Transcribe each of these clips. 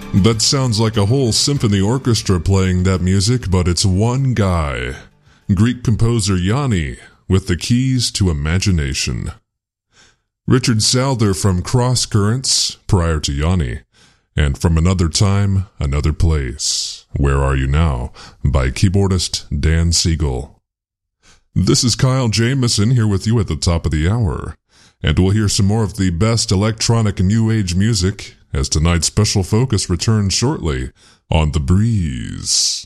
That sounds like a whole symphony orchestra playing that music, but it's one guy. Greek composer Yanni, with the keys to imagination. Richard Souther from Cross Currents, prior to Yanni, and From Another Time, Another Place, Where Are You Now, by keyboardist Dan Siegel. This is Kyle Jamison here with you at the top of the hour, and we'll hear some more of the best electronic and new age music as tonight's special focus returns shortly on The Breeze.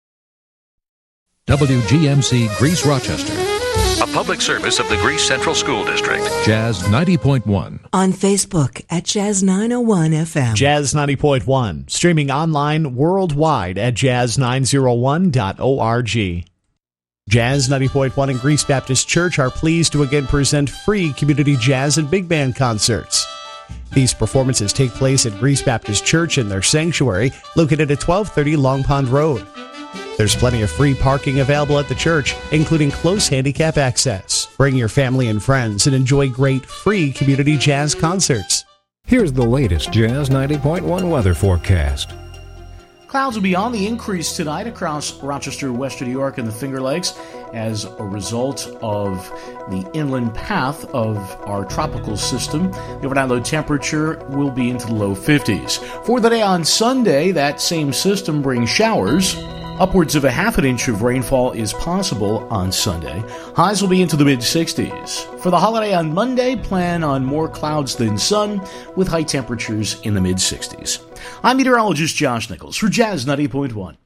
WGMC Greece Rochester. A public service of the Greece Central School District. Jazz 90.1. On Facebook at Jazz 901 FM. Jazz 90.1. Streaming online worldwide at jazz901.org. Jazz 90.1 and Greece Baptist Church are pleased to again present free community jazz and big band concerts. These performances take place at Greece Baptist Church in their sanctuary, located at 1230 Long Pond Road. There's plenty of free parking available at the church, including close handicap access. Bring your family and friends and enjoy great free community jazz concerts. Here's the latest Jazz 90.1 weather forecast. Clouds will be on the increase tonight across Rochester, Western New York, and the Finger Lakes as a result of the inland path of our tropical system. The overnight low temperature will be into the low 50s. For the day on Sunday, that same system brings showers. Upwards of a half an inch of rainfall is possible on Sunday. Highs will be into the mid-60s. For the holiday on Monday, plan on more clouds than sun, with high temperatures in the mid-60s. I'm meteorologist Josh Nichols for Jazz 90.1.